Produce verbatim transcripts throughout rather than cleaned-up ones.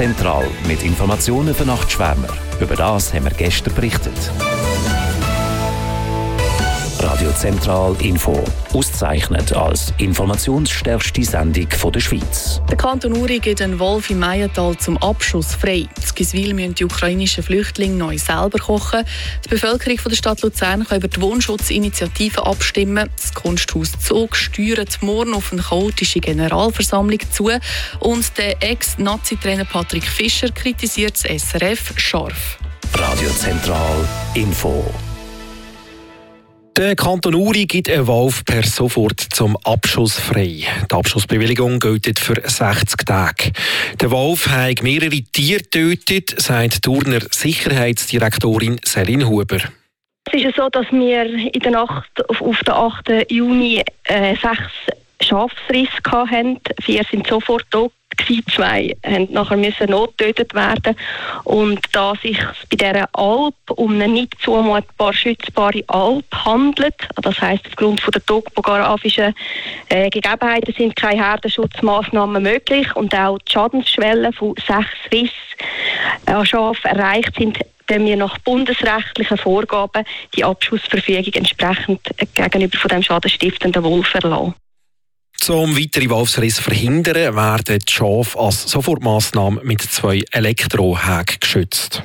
Zentral mit Informationen für Nachtschwärmer. Über das haben wir gestern berichtet. Radio Zentral Info. Ausgezeichnet als informationsstärkste Sendung der Schweiz. Der Kanton Uri gibt einen Wolf im Meiental zum Abschuss frei. In Giswil müssen die ukrainischen Flüchtlinge neu selber kochen. Die Bevölkerung der Stadt Luzern kann über die Wohnschutzinitiative abstimmen. Das Kunsthaus Zog steuert morgen auf eine chaotische Generalversammlung zu. Und der Ex-Nazi-Trainer Patrick Fischer kritisiert das S R F scharf. Radio Zentral Info. Der Kanton Uri gibt einen Wolf per sofort zum Abschuss frei. Die Abschussbewilligung gilt für sechzig Tage. Der Wolf hat mehrere Tiere getötet, sagt Turner Sicherheitsdirektorin Selin Huber. Es ist so, dass wir in der Nacht auf, auf den achten Juni äh, sechs Schafsrisse hatten. Vier sind sofort tot. Zwei mussten nachher müssen notgetötet werden. Und da sich bei dieser Alp um eine nicht zumutbar schützbare Alp handelt, das heisst, aufgrund der topografischen äh, Gegebenheiten sind keine Herdenschutzmaßnahmen möglich und auch die Schadensschwelle von sechs Rissen an Schafen erreicht sind, wenn wir nach bundesrechtlichen Vorgaben die Abschussverfügung entsprechend gegenüber von dem schadenstiftenden Wolf erlassen. Um weitere Wolfsrisse zu verhindern, werden die Schafe als Sofortmaßnahme mit zwei Elektrohägen geschützt.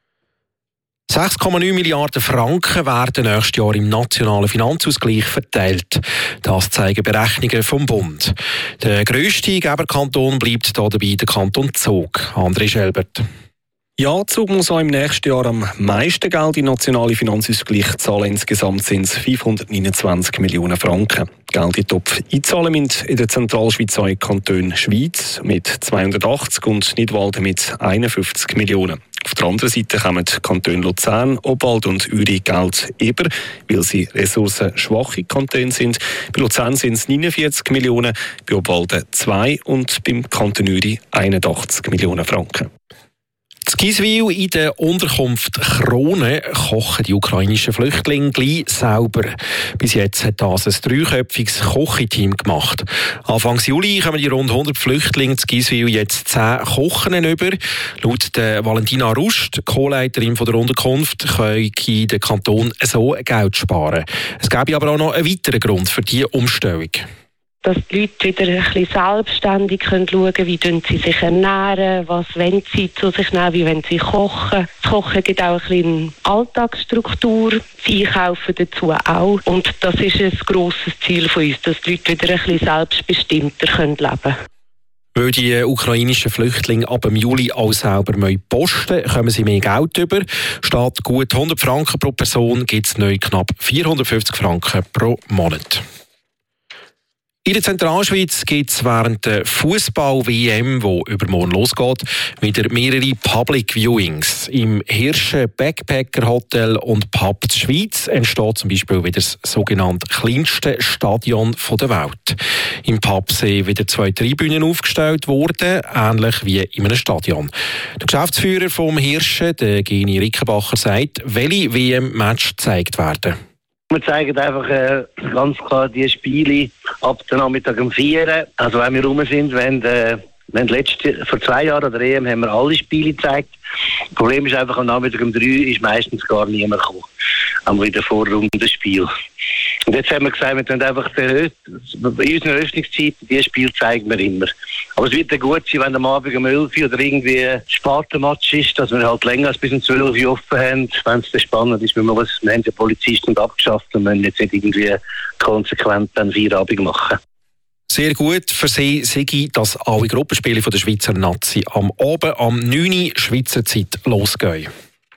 sechs Komma neun Milliarden Franken werden nächstes Jahr im nationalen Finanzausgleich verteilt. Das zeigen Berechnungen vom Bund. Der grösste Geberkanton bleibt hier dabei der Kanton Zug. André Schelbert. Ja, Zug muss auch im nächsten Jahr am meisten Geld in den nationalen Finanzausgleich zahlen. Insgesamt sind es fünfhundertneunundzwanzig Millionen Franken. Geld in den Topf einzahlen müssen in der Zentralschweiz auch Kanton Schwyz mit zweihundertachtzig und Nidwalden mit einundfünfzig Millionen. Auf der anderen Seite kommen die Kantone Luzern, Obwalden und Uri Geld über, weil sie ressourcenschwache Kantone sind. Bei Luzern sind es neunundvierzig Millionen, bei Obwalden zwei und beim Kanton Uri einundachtzig Millionen Franken. In Giswil in der Unterkunft Krone kochen die ukrainischen Flüchtlinge gleich selber. Bis jetzt hat das ein dreiköpfiges Kochteam gemacht. Anfang Juli kommen die rund hundert Flüchtlinge in Giswil jetzt zehn Kochen über. Laut der Valentina Rust, Co-Leiterin der Unterkunft, kann der Kanton so Geld sparen. Es gäbe aber auch noch einen weiteren Grund für diese Umstellung. Dass die Leute wieder ein bisschen selbstständig schauen können, wie sie sich ernähren, was wollen sie zu sich nehmen, wie wollen sie kochen. Das Kochen gibt auch ein bisschen Alltagsstruktur, das Einkaufen dazu auch. Und das ist ein grosses Ziel von uns, dass die Leute wieder ein bisschen selbstbestimmter leben können. Weil die ukrainischen Flüchtlinge ab dem Juli auch selber posten müssen, kommen sie mehr Geld über. Statt gut hundert Franken pro Person gibt es neu knapp vierhundertfünfzig Franken pro Monat. In der Zentralschweiz gibt es während der Fußball-W M, die übermorgen losgeht, wieder mehrere Public Viewings. Im Hirschen Backpacker Hotel und Pub der Schweiz entsteht zum Beispiel wieder das sogenannte kleinste Stadion der Welt. Im Pub sind wieder zwei Tribünen aufgestellt worden, ähnlich wie in einem Stadion. Der Geschäftsführer vom Hirschen, der Geni Rickenbacher, sagt, welche W M-Match gezeigt werden. Wir zeigen einfach äh, ganz klar die Spiele ab dem Nachmittag um vier. Also wenn wir rum sind, wenn, äh, wenn letzte, vor zwei Jahren an der E M haben wir alle Spiele gezeigt. Das Problem ist einfach, am Nachmittag um drei ist meistens gar niemand gekommen. Am wieder Vorrunde des Spiels. Und jetzt haben wir gesagt, wir können einfach in unseren Öffnungszeiten dieses Spiel zeigen wir immer. Aber es wird dann gut sein, wenn am Abend um elf Uhr oder irgendwie ein Spartenmatch ist, dass wir halt länger als bis um zwölf Uhr offen haben. Wenn es dann spannend ist, wenn wir was, wir haben ja Polizisten abgeschafft und müssen jetzt nicht irgendwie konsequent dann Feierabend machen. Sehr gut für sie sei, dass alle Gruppenspiele von der Schweizer Nazi am Abend am neun Uhr Schweizer Zeit losgehen.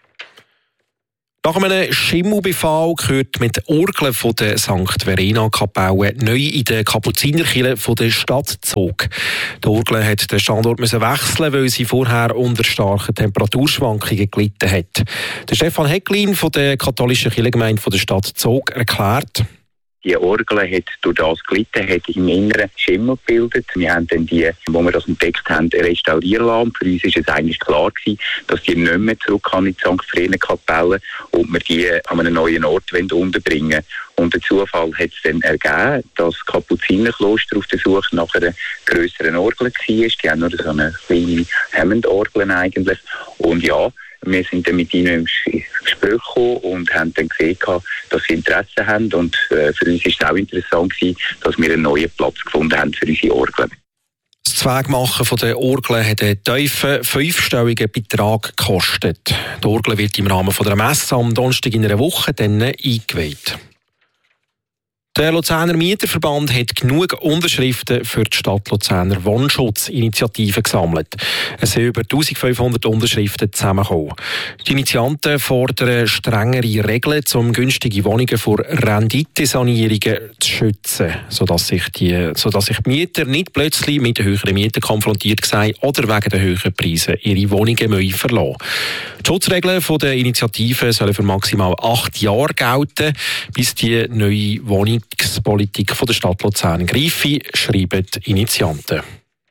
Nach einem Schimmelbefall gehört mit der Orgel von der Sankt Verena-Kapelle neu in der Kapuzinerkirche der Stadt Zug. Die Orgel hat den Standort müssen wechseln, weil sie vorher unter starken Temperaturschwankungen gelitten hat. Der Stefan Hecklin von der katholischen Kirchengemeinde der Stadt Zug erklärt: Die Orgel hat durch das gelitten, hat im Inneren Schimmel gebildet. Wir haben dann die, wo wir das entdeckt haben, restaurieren lassen. Für uns war es eigentlich klar gewesen, dass die nicht mehr zurück kann in die Sankt Frienenkapelle und wir die an einen neuen Ort unterbringen wollen. Und der Zufall hat es dann ergeben, dass das Kapuzinerkloster auf der Suche nach einer grösseren Orgel war. Die haben nur so eine kleine Hammond-Orgel eigentlich. Und ja, wir sind dann mit ihnen ins Gespräch gekommen und haben dann gesehen, dass sie Interesse haben. Und äh, für uns war es auch interessant gewesen, dass wir einen neuen Platz gefunden haben für unsere Orgeln. Das Zweigmachen von der Orgel hat einen tiefen, fünfstelligen Betrag gekostet. Die Orgel wird im Rahmen von der Messe am Donnerstag in einer Woche dann eingeweiht. Der Luzerner Mieterverband hat genug Unterschriften für die Stadt Luzerner Wohnschutzinitiative gesammelt. Es sind über eintausendfünfhundert Unterschriften zusammengekommen. Die Initianten fordern strengere Regeln, um günstige Wohnungen vor Renditesanierungen zu schützen, sodass sich die, sodass sich die Mieter nicht plötzlich mit den höheren Mieten konfrontiert sehen oder wegen der höheren Preise ihre Wohnungen verlassen müssen. Die Schutzregeln der Initiative sollen für maximal acht Jahre gelten, bis die neue Wohnungspolitik der Stadt Luzern greife, schreiben die Initianten.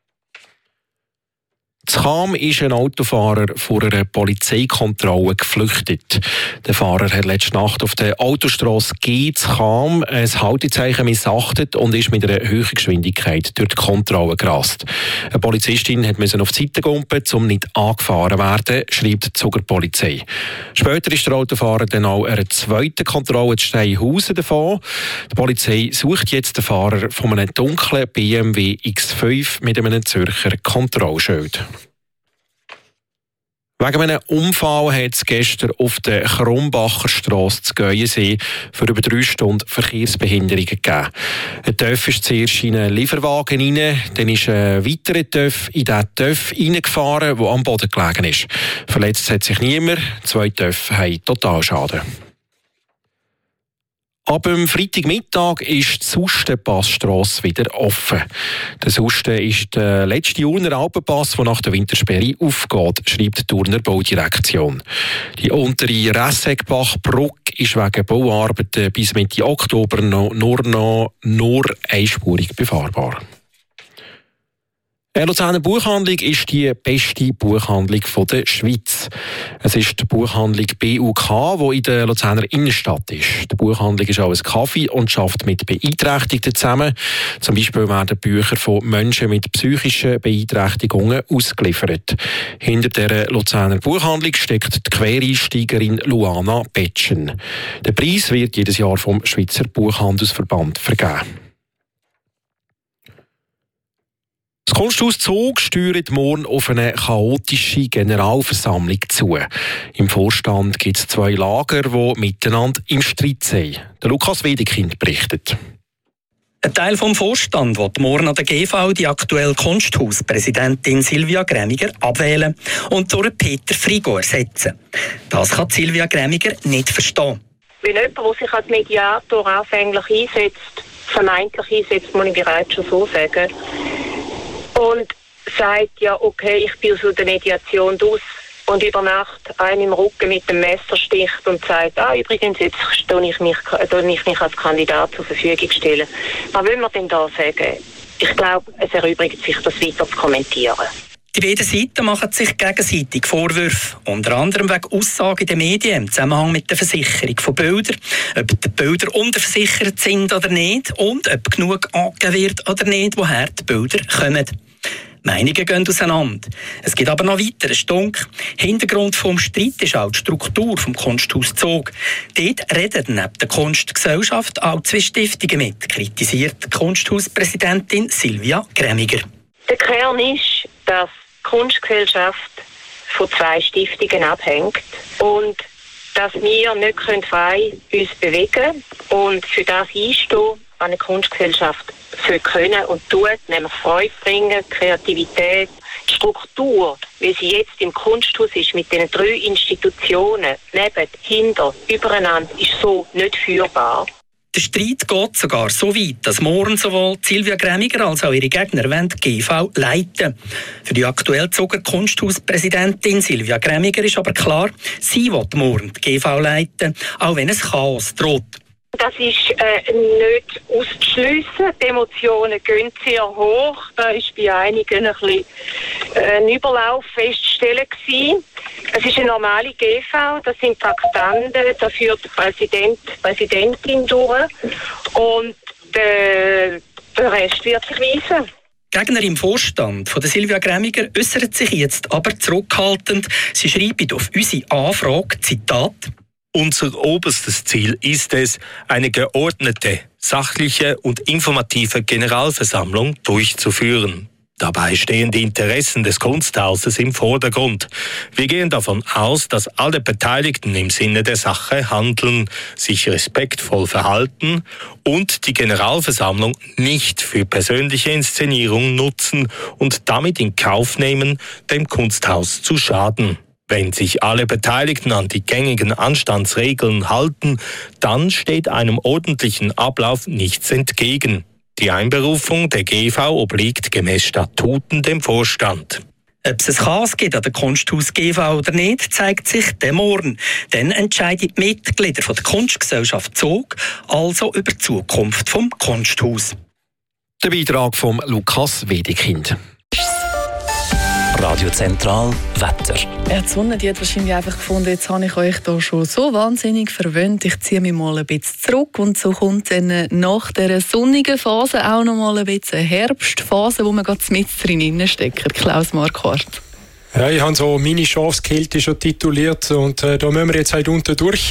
In Cham ist ein Autofahrer vor einer Polizeikontrolle geflüchtet. Der Fahrer hat letzte Nacht auf der Autostrasse G in Cham ein Haltezeichen missachtet und ist mit einer hohen Geschwindigkeit durch die Kontrolle gerast. Eine Polizistin musste auf die Seite gumpen, um nicht angefahren zu werden, schreibt die Zuger Polizei. Später ist der Autofahrer dann auch einer zweiten Kontrolle in Steinhausen davon. Die Polizei sucht jetzt den Fahrer von einem dunklen B M W X fünf mit einem Zürcher Kontrollschild. Wegen einem Unfall hat es gestern auf der Krumbacher Strasse zu Geuensee für über drei Stunden Verkehrsbehinderungen gegeben. Ein Töff ist zuerst in einen Lieferwagen rein, dann ist ein weiterer Töff in den Töff reingefahren, der am Boden gelegen ist. Verletzt hat sich niemand, zwei Töpfe haben Totalschaden. Ab dem Freitagmittag ist die Sustenpassstrasse wieder offen. Der Susten ist der letzte Urner Alpenpass, der nach der Wintersperre aufgeht, schreibt die Turner Baudirektion. Die untere Ressegbach-Brücke ist wegen Bauarbeiten bis Mitte Oktober noch, nur noch nur einspurig befahrbar. Die Luzerner Buchhandlung ist die beste Buchhandlung der Schweiz. Es ist die Buchhandlung B U K, die in der Luzerner Innenstadt ist. Die Buchhandlung ist auch ein Kaffee und arbeitet mit Beeinträchtigten zusammen. Zum Beispiel werden Bücher von Menschen mit psychischen Beeinträchtigungen ausgeliefert. Hinter der Luzerner Buchhandlung steckt die Quereinsteigerin Luana Betschen. Der Preis wird jedes Jahr vom Schweizer Buchhandelsverband vergeben. Das Kunsthaus Zug steuert morgen auf eine chaotische Generalversammlung zu. Im Vorstand gibt es zwei Lager, die miteinander im Streit sind. Der Lukas Wedekind berichtet. Ein Teil vom Vorstand will morgen an der G V die aktuelle Kunsthauspräsidentin Silvia Grämiger abwählen und durch Peter Frigo ersetzen. Das kann Silvia Grämiger nicht verstehen. Wenn jemand, der sich als Mediator anfänglich einsetzt, vermeintlich einsetzt, muss ich bereits schon so sagen, und sagt, ja, okay, ich bin aus der Mediation aus und über Nacht einen im Rücken mit dem Messer sticht und sagt, ah, übrigens, jetzt stehe ich mich, stehe ich mich als Kandidat zur Verfügung stellen. Was will man denn da sagen? Ich glaube, es erübrigt sich, das weiter zu kommentieren. Die beiden Seiten machen sich gegenseitig Vorwürfe, unter anderem wegen Aussagen in den Medien im Zusammenhang mit der Versicherung von Bildern, ob die Bilder unterversichert sind oder nicht und ob genug angegeben wird oder nicht, woher die Bilder kommen. Meinungen gehen auseinander. Es gibt aber noch weiteren Stunk. Hintergrund vom Streit ist auch die Struktur vom Kunsthaus Zug. Dort reden neben der Kunstgesellschaft auch zwei Stiftungen mit, kritisiert die Kunsthauspräsidentin Silvia Grämiger. Der Kern ist, dass die Kunstgesellschaft von zwei Stiftungen abhängt und dass wir nicht frei uns bewegen können und für das einstehen, was eine Kunstgesellschaft für können und tut, nämlich Freude bringen, Kreativität, Struktur, wie sie jetzt im Kunsthaus ist, mit den drei Institutionen, neben, hinter, übereinander, ist so nicht führbar. Der Streit geht sogar so weit, dass morgen sowohl Silvia Grämiger als auch ihre Gegner wollen die G V leiten. Für die aktuell Zuger Kunsthauspräsidentin Silvia Grämiger ist aber klar, sie will morgen die G V leiten, auch wenn es Chaos droht. Das ist äh, nicht auszuschliessen. Die Emotionen gehen sehr hoch. Da ist bei einigen ein bisschen äh, ein Überlauf festzustellen gewesen. Es ist eine normale G V, das sind Traktanten, da führt der Präsident, die Präsidentin durch und äh, der Rest wird sich weisen. Gegner im Vorstand von der Silvia Grämiger äußert sich jetzt aber zurückhaltend. Sie schreibt auf unsere Anfrage, Zitat: Unser oberstes Ziel ist es, eine geordnete, sachliche und informative Generalversammlung durchzuführen. Dabei stehen die Interessen des Kunsthauses im Vordergrund. Wir gehen davon aus, dass alle Beteiligten im Sinne der Sache handeln, sich respektvoll verhalten und die Generalversammlung nicht für persönliche Inszenierung nutzen und damit in Kauf nehmen, dem Kunsthaus zu schaden. Wenn sich alle Beteiligten an die gängigen Anstandsregeln halten, dann steht einem ordentlichen Ablauf nichts entgegen. Die Einberufung der G V obliegt gemäß Statuten dem Vorstand. Ob es ein Chaos gibt an der Kunsthaus G V oder nicht, zeigt sich der morgen. Dann entscheiden die Mitglieder von der Kunstgesellschaft Zug also über die Zukunft vom Kunsthaus. Der Beitrag von Lukas Wedekind. Radio Zentral Wetter. Ja, die Sonne die hat wahrscheinlich einfach gefunden, jetzt habe ich euch hier schon so wahnsinnig verwöhnt. Ich ziehe mich mal ein bisschen zurück und so kommt dann nach dieser sonnigen Phase auch noch mal ein bisschen eine Herbstphase, wo man ganz mit drin steckt. Klaus Marquardt. Ja, ich habe so meine Schafskälte schon tituliert und äh, da müssen wir jetzt halt unter durch.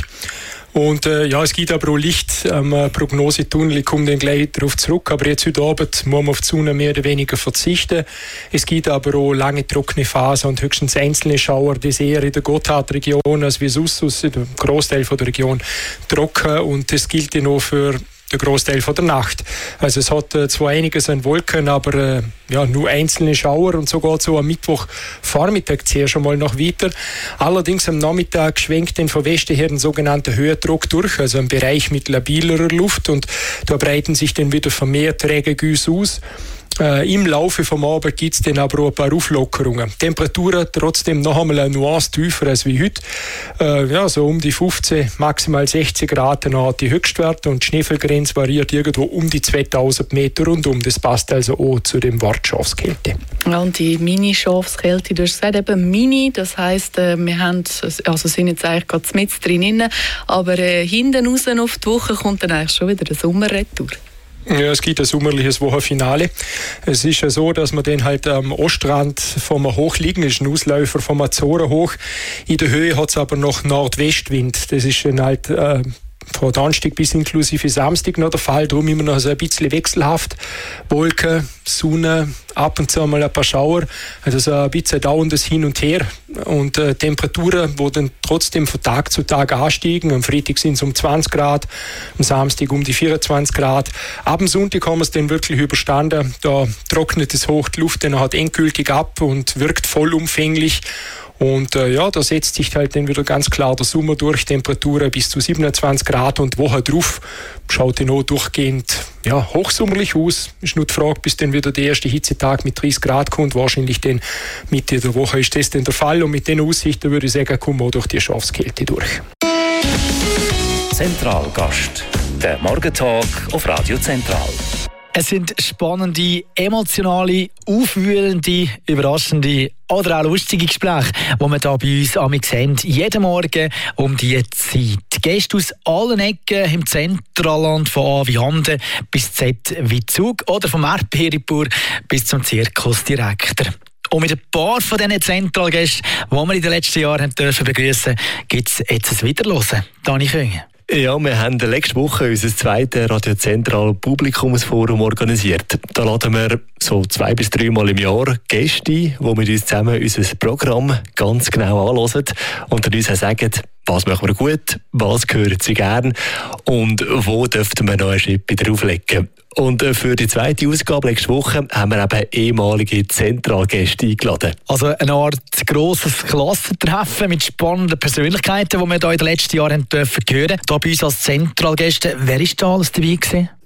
Und äh, ja, es gibt aber auch Licht am ähm, Prognosetunnel, ich komme dann gleich darauf zurück, aber jetzt heute Abend muss man auf die Sonne mehr oder weniger verzichten. Es gibt aber auch lange trockene Phasen und höchstens einzelne Schauer, das eher in der Gotthardregion als wie sonst aus dem Großteil von der Region trocken und das gilt ja noch für der Großteil von der Nacht. Also es hat äh, zwar einiges an Wolken, aber äh, ja, nur einzelne Schauer und so geht so am Mittwochvormittag zuerst schon mal noch weiter. Allerdings am Nachmittag schwenkt dann von Westen her ein sogenannter Höherdruck durch, also ein Bereich mit labilerer Luft und da breiten sich dann wieder vermehrt träge Güsse aus. Äh, Im Laufe vom Abend gibt es dann aber auch ein paar Auflockerungen. Temperaturen trotzdem noch einmal eine Nuance tiefer als wie heute. Äh, ja, so um die fünfzehn, maximal sechzig Grad noch die Höchstwerte und die Schneefallgrenze variiert irgendwo um die zweitausend Meter rundum. Das passt also auch zu dem Wort Schafskälte. Ja, und die Mini-Schafskälte, du hast gesagt, eben Mini, das heisst, äh, wir haben, also sind jetzt eigentlich gerade mit drin, aber äh, hinten raus auf die Woche kommt dann eigentlich schon wieder der Sommerretour. Ja, es gibt ein sommerliches Wochenfinale. Es ist ja so, dass wir den halt am Ostrand vom Hoch liegen, das ist ein Ausläufer vom Azoren hoch. In der Höhe hat es aber noch Nordwestwind. Das ist dann halt äh, von Donnerstag bis inklusive Samstag noch der Fall. Darum immer noch so ein bisschen wechselhaft. Wolken, Sonne, ab und zu mal ein paar Schauer. Also so ein bisschen dauerndes Hin und Her. Und äh, Temperaturen, die dann trotzdem von Tag zu Tag ansteigen. Am Freitag sind es um zwanzig Grad, am Samstag um die vierundzwanzig Grad. Ab dem Sonntag haben wir es dann wirklich überstanden. Da trocknet es hoch die Luft dann halt endgültig ab und wirkt vollumfänglich. Und äh, ja, da setzt sich halt dann wieder ganz klar der Sommer durch, Temperaturen bis zu siebenundzwanzig Grad und Woche drauf schaut dann auch durchgehend ja, hochsommerlich aus. Ist nur die Frage, bis dann wieder der erste Hitzetag mit dreißig Grad kommt. Wahrscheinlich dann Mitte der Woche ist das dann der Fall und mit den Aussichten würde ich sagen, kommen wir durch die Schafskälte durch. Zentralgast, der Morgentalk auf Radio Zentral. Es sind spannende, emotionale, aufwühlende, überraschende oder auch lustige Gespräche, die wir hier bei uns amix haben. Jeden Morgen um diese Zeit. Gäste aus allen Ecken im Zentralland, von A wie Handen bis Z wie Zug oder vom Erdbeeripur bis zum Zirkusdirektor. Und mit ein paar von diesen Zentralgästen, die wir in den letzten Jahren begrüßen dürfen, gibt es jetzt ein Wiederhören. Dani Küng. Ja, wir haben letzte Woche unser zweites Radio Zentral Publikumsforum organisiert. Da laden wir so zwei bis dreimal im Jahr Gäste ein, die mit uns zusammen unser Programm ganz genau anhören und dann uns auch sagen, was machen wir gut, was hören sie gern und wo dürften wir noch einen Schritt drauflegen. Und für die zweite Ausgabe nächste Woche haben wir eben ehemalige Zentralgäste eingeladen. Also eine Art grosses Klassentreffen mit spannenden Persönlichkeiten, die wir hier in den letzten Jahren hören dürfen. Hier bei uns als Zentralgäste. Wer war da alles dabei gewesen?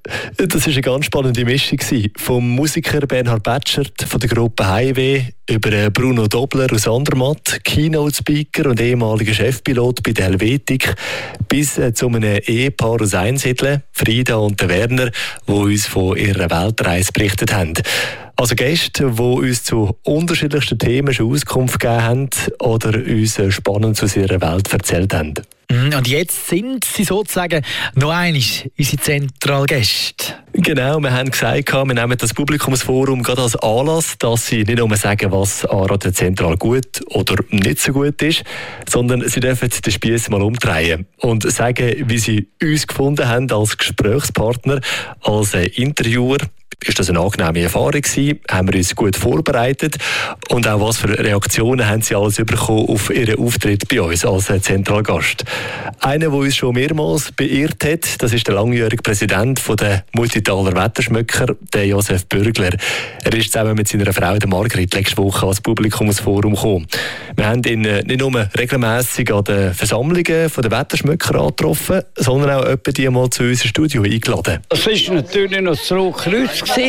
Das war eine ganz spannende Mischung. Vom Musiker Bernhard Batschert von der Gruppe Highway über Bruno Dobler aus Andermatt, Keynote-Speaker und ehemaliger Chefpilot bei der Helvetik, bis zu einem Ehepaar aus Einsiedeln, Frieda und Werner, die uns von ihrer Weltreise berichtet haben. Also Gäste, die uns zu unterschiedlichsten Themen schon Auskunft gegeben haben oder uns spannend aus ihrer Welt erzählt haben. Und jetzt sind sie sozusagen noch einmal unsere Zentralgäste. Genau, wir haben gesagt, wir nehmen das Publikumsforum gerade als Anlass, dass sie nicht nur sagen, was an Radio Zentral gut oder nicht so gut ist, sondern sie dürfen den Spiess mal umdrehen und sagen, wie sie uns gefunden haben als Gesprächspartner, als Interviewer. Ist das eine angenehme Erfahrung gewesen? Haben wir uns gut vorbereitet? Und auch was für Reaktionen haben Sie alles bekommen auf Ihren Auftritt bei uns als Zentralgast? Einer, der uns schon mehrmals beirrt hat, das ist der langjährige Präsident der Multitaler Wetterschmöcker, der Josef Bürgler. Er ist zusammen mit seiner Frau, der Margrit, letzte Woche als Publikumsforum gekommen. Wir haben ihn nicht nur regelmässig an den Versammlungen der Wetterschmöcker angetroffen, sondern auch etwa die mal zu unserem Studio eingeladen. Das ist natürlich noch das Rotkreuz, als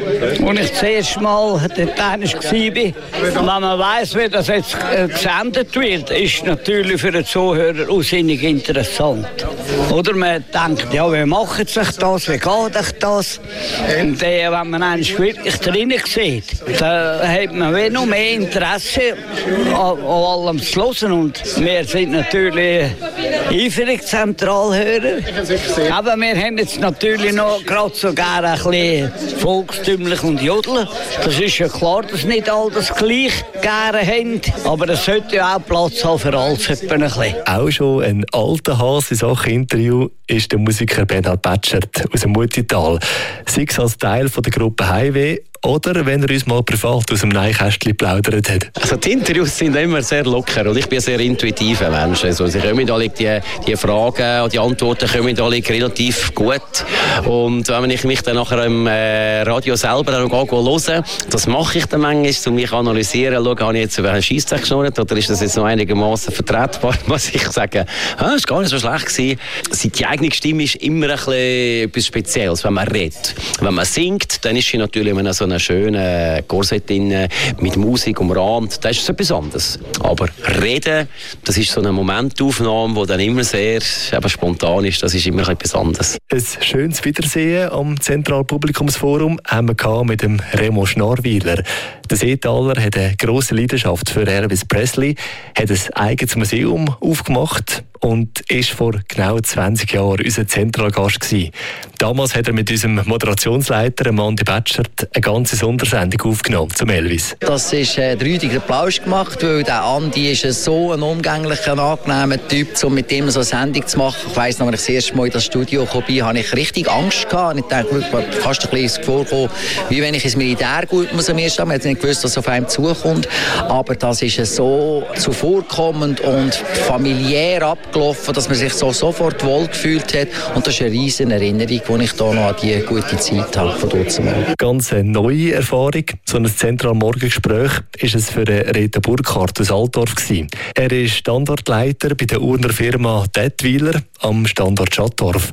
ich das erste Mal dort war. Wenn man weiss, wie das jetzt gesendet wird, ist natürlich für den Zuhörer unsinnig interessant. Oder man denkt, ja, wie macht sich das, wie geht sich das? Und äh, wenn man eigentlich wirklich drinnen sieht, dann hat man noch mehr Interesse an, an allem zu hören. Und wir sind natürlich eifrig Zentralhörer. Aber wir haben jetzt natürlich noch gerade sogar ein bisschen volkstümlich und jodeln. Das ist ja klar, dass nicht alle das gleich gerne haben. Aber es sollte ja auch Platz haben für alles. Ein bisschen. Auch schon ein alter Hase in Sachen Interview ist der Musiker Bernhard Batschert aus dem Multital. Sei es als Teil von der Gruppe Highway oder wenn er uns mal privat aus dem Neinkästchen geplaudert hat. Also die Interviews sind immer sehr locker und ich bin ein sehr intuitiver Mensch. Also sie kommen alle die, die Fragen und die Antworten kommen alle relativ gut. Und wenn ich mich dann nachher im äh, Radio selber dann noch höre, das mache ich dann manchmal, um mich zu analysieren, schaue, habe ich jetzt über einen Scheissdreck geschnurrt oder ist das jetzt noch einigermaßen vertretbar, was ich sage, ah, das war gar nicht so schlecht gewesen. Die eigene Stimme ist immer ein bisschen etwas Spezielles, wenn man redet. Wenn man singt, dann ist sie natürlich in so einer schönen Korsett mit Musik umrahmt, das ist etwas anderes. Aber reden, das ist so eine Momentaufnahme, die dann immer sehr eben spontan ist, das ist immer etwas anderes. Ein schönes Wiedersehen am Zentralpublikumsforum haben wir mit dem Remo Schnarwiler. Der Seetaler hat eine grosse Leidenschaft für Elvis Presley, hat ein eigenes Museum aufgemacht und ist vor genau zwanzig Jahren unser Zentralgast gewesen. Damals hat er mit unserem Moderationsleiter Mandy Batschert eine ganze Sondersendung aufgenommen zum Elvis. Das ist äh, der Rüdiger Plausch gemacht, weil der Andi ist so ein umgänglicher, angenehmer Typ, um mit ihm so eine Sendung zu machen. Ich weiss noch, als ich das erste Mal in das Studio kam, habe ich richtig Angst gehabt. Ich dachte, fast ein bisschen vorkommen, wie wenn ich ins Militär gut muss am ersten Tag. Man hat nicht gewusst, was auf einem zukommt. Aber das ist so zuvorkommend und familiär abgelaufen, dass man sich so sofort wohl gefühlt hat. Und das ist eine riesen Erinnerung, die ich da noch an die gute Zeit habe von dort. Ganz eine neue Erfahrung. So ein Zentralmorgengespräch ist es für Rita Burkhardt aus Altdorf gewesen. Er ist Standortleiter bei der Urner Firma Dettwiler am Standort Schattdorf.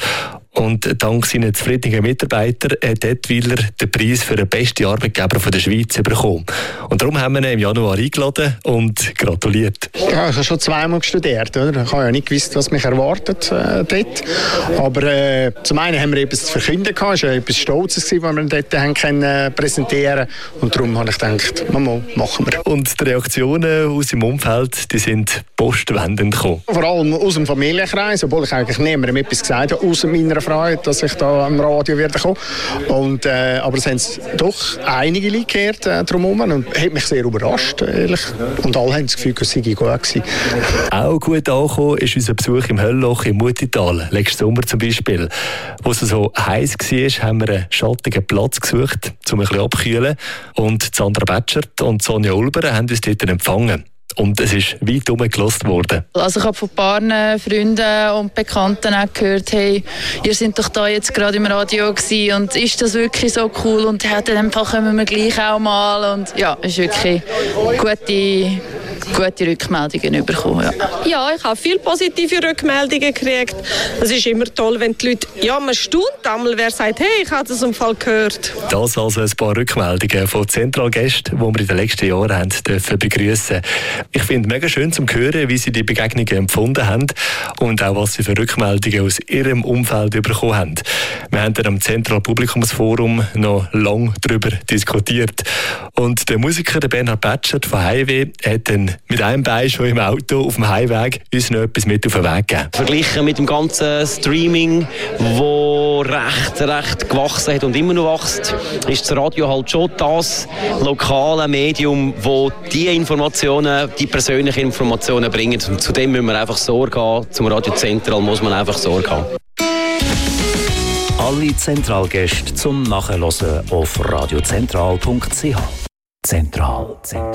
Und dank seiner zufriedenen Mitarbeiter hat Dettwiler den Preis für den besten Arbeitgeber der Schweiz bekommen. Und darum haben wir ihn im Januar eingeladen und gratuliert. Ja, ich habe schon zweimal studiert. Oder? Ich habe ja nicht gewusst, was mich erwartet äh, dort. Aber äh, zum einen haben wir etwas zu verkünden gehabt. Es war etwas Stolzes, was wir dort haben können, äh, präsentieren. Und darum habe ich gedacht, Mama, machen wir. Und die Reaktionen aus dem Umfeld, die sind postwendend gekommen. Vor allem aus dem Familienkreis, obwohl ich eigentlich niemandem etwas gesagt habe, aus meiner Freude, dass ich da am Radio werde kommen. Und, äh, aber es haben doch einige Leute gehört äh, drumherum und hat mich sehr überrascht, ehrlich. Und alle haben das Gefühl, es sei gut gewesen. Auch gut angekommen ist unser Besuch im Höllloch im Mutital, letzten Sommer zum Beispiel. Wo es so heiß war, haben wir einen schattigen Platz gesucht, um ein bisschen abzukühlen. Und Sandra Batschert und Sonja Ulber haben uns dort empfangen. Und es ist weit herumgelassen worden. Also ich habe von ein paar Freunden und Bekannten auch gehört, hey, ihr seid doch da jetzt gerade im Radio gewesen und ist das wirklich so cool und ja, in dem Fall kommen wir gleich auch mal und ja, es ist wirklich eine gute gute Rückmeldungen bekommen. Ja. Ja, ich habe viele positive Rückmeldungen gekriegt. Es ist immer toll, wenn die Leute, ja, man staunt einmal, wer sagt, hey, ich habe das im Fall gehört. Das also ein paar Rückmeldungen von Zentralgästen, die wir in den letzten Jahren haben dürfen begrüßen. Ich finde es mega schön zu hören, wie sie die Begegnungen empfunden haben und auch was sie für Rückmeldungen aus ihrem Umfeld bekommen haben. Wir haben dann am Zentralpublikumsforum noch lange darüber diskutiert. Und der Musiker der Bernhard Batschert von Highway hat dann mit einem Bein schon im Auto auf dem Heimweg uns noch etwas mit auf den Weg gegeben. Verglichen mit dem ganzen Streaming, wo recht, recht gewachsen hat und immer noch wächst, ist das Radio halt schon das lokale Medium, wo die Informationen, die persönlichen Informationen bringt. Und zu dem müssen wir einfach Sorge haben. Zum Radio Zentral muss man einfach Sorge haben. Alle Zentralgäste zum Nachhören auf radiozentral punkt c h. Zentral.